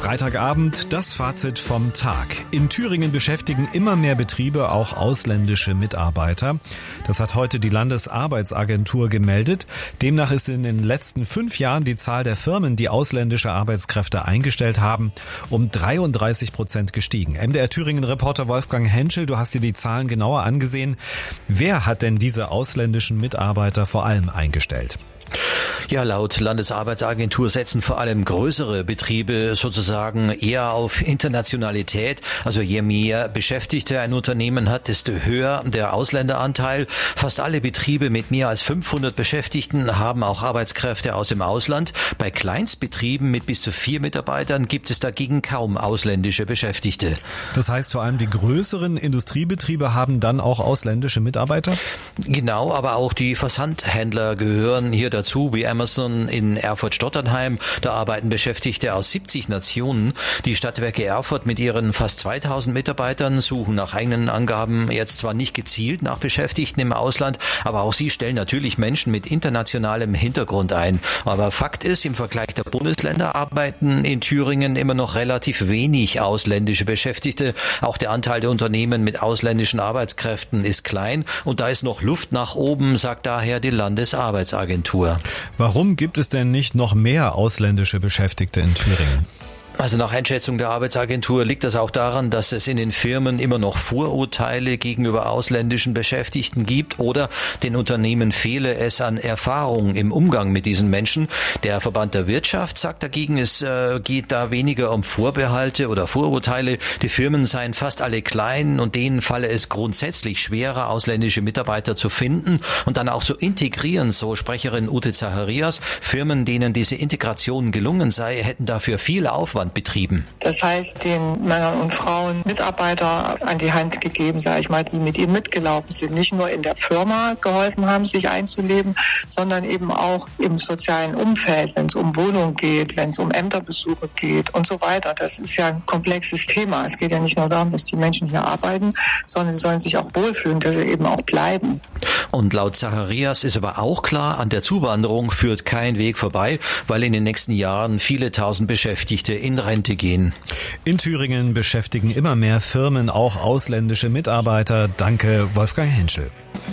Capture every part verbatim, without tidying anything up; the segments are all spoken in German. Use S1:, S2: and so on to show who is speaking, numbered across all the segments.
S1: Freitagabend, das Fazit vom Tag. In Thüringen beschäftigen immer mehr Betriebe auch ausländische Mitarbeiter. Das hat heute die Landesarbeitsagentur gemeldet. Demnach ist in den letzten fünf Jahren die Zahl der Firmen, die ausländische Arbeitskräfte eingestellt haben, um dreiunddreißig Prozent gestiegen. M D R Thüringen-Reporter Wolfgang Henschel, du hast dir die Zahlen genauer angesehen. Wer hat denn diese ausländischen Mitarbeiter vor allem eingestellt?
S2: Ja, laut Landesarbeitsagentur setzen vor allem größere Betriebe sozusagen eher auf Internationalität. Also je mehr Beschäftigte ein Unternehmen hat, desto höher der Ausländeranteil. Fast alle Betriebe mit mehr als fünfhundert Beschäftigten haben auch Arbeitskräfte aus dem Ausland. Bei Kleinstbetrieben mit bis zu vier Mitarbeitern gibt es dagegen kaum ausländische Beschäftigte.
S1: Das heißt, vor allem die größeren Industriebetriebe haben dann auch ausländische Mitarbeiter?
S2: Genau, aber auch die Versandhändler gehören hier dazu, wie Amazon in Erfurt-Stotternheim. Da arbeiten Beschäftigte aus siebzig Nationen. Die Stadtwerke Erfurt mit ihren fast zweitausend Mitarbeitern suchen nach eigenen Angaben jetzt zwar nicht gezielt nach Beschäftigten im Ausland, aber auch sie stellen natürlich Menschen mit internationalem Hintergrund ein. Aber Fakt ist, im Vergleich der Bundesländer arbeiten in Thüringen immer noch relativ wenig ausländische Beschäftigte. Auch der Anteil der Unternehmen mit ausländischen Arbeitskräften ist klein und da ist noch Luft nach oben, sagt daher die Landesarbeitsagentur.
S1: Warum gibt es denn nicht noch mehr ausländische Beschäftigte in Thüringen?
S2: Also nach Einschätzung der Arbeitsagentur liegt das auch daran, dass es in den Firmen immer noch Vorurteile gegenüber ausländischen Beschäftigten gibt oder den Unternehmen fehle es an Erfahrung im Umgang mit diesen Menschen. Der Verband der Wirtschaft sagt dagegen, es äh, geht da weniger um Vorbehalte oder Vorurteile. Die Firmen seien fast alle klein und denen falle es grundsätzlich schwerer, ausländische Mitarbeiter zu finden und dann auch zu integrieren, so Sprecherin Ute Zacharias. Firmen, denen diese Integration gelungen sei, hätten dafür viel Aufwand betrieben.
S3: Das heißt, den Männern und Frauen Mitarbeiter an die Hand gegeben, sage ich mal, die mit ihnen mitgelaufen sind, nicht nur in der Firma geholfen haben, sich einzuleben, sondern eben auch im sozialen Umfeld, wenn es um Wohnung geht, wenn es um Ämterbesuche geht und so weiter. Das ist ja ein komplexes Thema. Es geht ja nicht nur darum, dass die Menschen hier arbeiten, sondern sie sollen sich auch wohlfühlen, dass sie eben auch bleiben.
S2: Und laut Zacharias ist aber auch klar, an der Zuwanderung führt kein Weg vorbei, weil in den nächsten Jahren viele tausend Beschäftigte in Rente gehen.
S1: In Thüringen beschäftigen immer mehr Firmen auch ausländische Mitarbeiter. Danke, Wolfgang Henschel.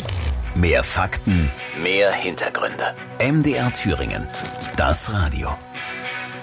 S4: Mehr Fakten, mehr Hintergründe. M D R Thüringen. Das Radio.